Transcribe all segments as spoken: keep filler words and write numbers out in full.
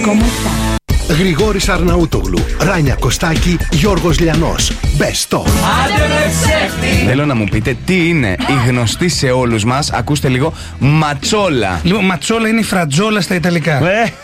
κόμμα επτά. Γρηγόρης Αρναούτογλου, Ράνια Κωστάκη, Γιώργος Λιανός. Best of. Θέλω να μου πείτε τι είναι η γνωστή σε όλους μας, ακούστε λίγο, ματσόλα. Λοιπόν, ματσόλα είναι η φρατζόλα στα Ιταλικά.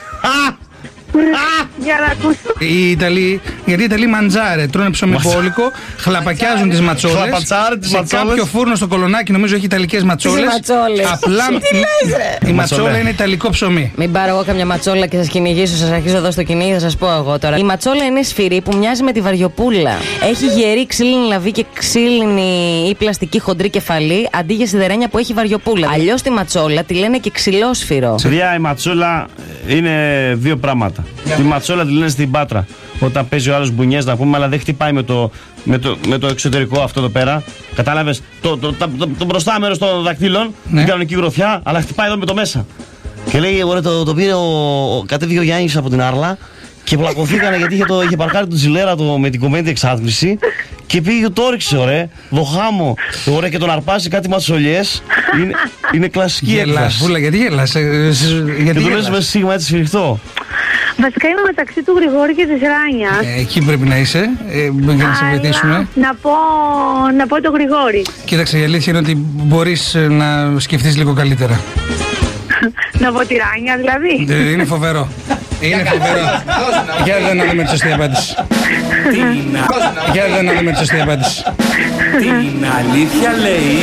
Για να ακούσω. Οι Ιταλοί, γιατί οι Ιταλοί μαντζάρε, τρώνε ψωμιπόλικο, χλαπακιάζουν τις ματσόλες. Χλαπατσάρε τις σε ματσόλες. κάποιο φούρνο στο Κολονάκι, νομίζω έχει ιταλικές ματσόλες. ματσόλες. Απλά Τι λες, ρε? η ματσόλα είναι ιταλικό ψωμί. Μην πάρω εγώ καμιά ματσόλα και σας κυνηγήσω, σας αρχίζω εδώ στο κυνήγι, θα σας πω εγώ τώρα. Η ματσόλα είναι σφυρί που μοιάζει με τη βαριοπούλα. Έχει γερή ξύλινη λαβή και ξύλινη ή πλαστική χοντρή κεφαλή, αντί για σιδερένια που έχει βαριοπούλα. Αλλιώς τη ματσόλα τη λένε και ξυλόσφυρο. Παιδιά, η ματσόλα είναι δύο πράγματα. Τη ματσόλα τη λένε στην Πάτρα. Όταν παίζει ο άλλος μπουνιές, να πούμε, αλλά δεν χτυπάει με το, με το, με το εξωτερικό αυτό εδώ πέρα. Κατάλαβες, το, το, το, το, το μπροστά μέρος των δακτύλων, Ναι. την κανονική γροθιά, αλλά χτυπάει εδώ με το μέσα. Και λέει, ωραία, το, το πήρε ο, ο, κατέβηκε ο Γιάννης από την Άρλα και πλακωθήκανε γιατί είχε, το, είχε παρκάρει τον Τζιλέρα το, με την κομμένη εξάτμιση και πήγε το όριξε, ωραία, δοχάμο, ωραία, και τον αρπάζει κάτι ματσολιές. Είναι, είναι κλασική Γελάς, έκφραση. Βούλα, γιατί γελάς, ε, ε, Και γιατί το λες γελάς? με σίγμα έτσι σφυριχτό. Βασικά είμαι μεταξύ του Γρηγόρη και της Ράνιας. Ε, εκεί πρέπει να είσαι, ε, για να σε βοηθήσουμε. Αλλά να πω, να πω το Γρηγόρη. Κοίταξε, η αλήθεια είναι ότι μπορείς ε, να σκεφτείς λίγο καλύτερα. Να πω τη Ράνια δηλαδή. Ε, Είναι φοβερό. Είναι φοβερό. Για δεν να δούμε τη σωστή απάντηση. Για δεν να δούμε τη σωστή απάντηση. Την αλήθεια λέει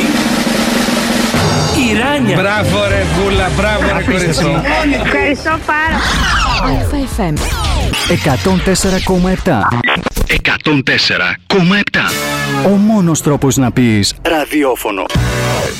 η Ράνια. Μπράβο ρε Βούλα, μπράβο ρε κορίτσι μου. Ευχαριστώ πάρα πολύ. Αλφα εφ εμ. εκατόν τέσσερα κόμμα επτά. εκατόν τέσσερα κόμμα επτά. Ο μόνος τρόπος να πεις ραδιόφωνο.